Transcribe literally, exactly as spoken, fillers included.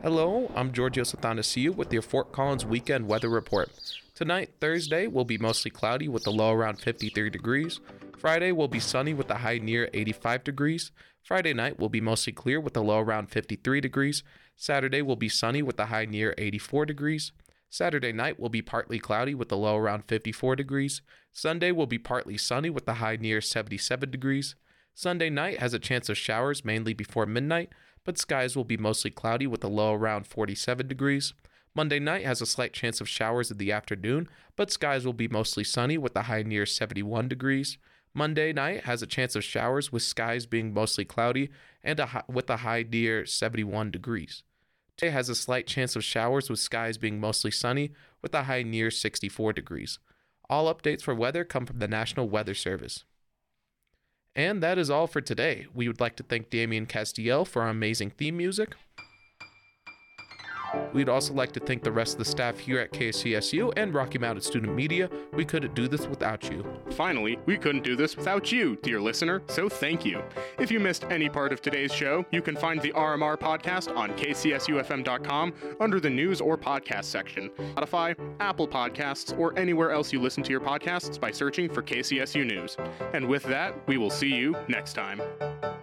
Hello, I'm Giorgio Sathanasiou with your Fort Collins Weekend Weather Report. Tonight, Thursday, will be mostly cloudy with a low around fifty-three degrees. Friday will be sunny with a high near eighty-five degrees. Friday night will be mostly clear with a low around fifty-three degrees. Saturday will be sunny with a high near eighty-four degrees. Saturday night will be partly cloudy with a low around fifty-four degrees. Sunday will be partly sunny with a high near seventy-seven degrees. Sunday night has a chance of showers mainly before midnight, but skies will be mostly cloudy with a low around forty-seven degrees. Monday night has a slight chance of showers in the afternoon, but skies will be mostly sunny with a high near seventy-one degrees. Monday night has a chance of showers with skies being mostly cloudy and a high, with a high near seventy-one degrees. Tuesday has a slight chance of showers with skies being mostly sunny with a high near sixty-four degrees. All updates for weather come from the National Weather Service. And that is all for today. We would like to thank Damian Castiel for our amazing theme music. We'd also like to thank the rest of the staff here at K C S U and Rocky Mountain Student Media. We couldn't do this without you. Finally, we couldn't do this without you, dear listener, so thank you. If you missed any part of today's show, you can find the R M R podcast on K C S U F M dot com under the news or podcast section, Spotify, Apple Podcasts, or anywhere else you listen to your podcasts by searching for K C S U News. And with that, we will see you next time.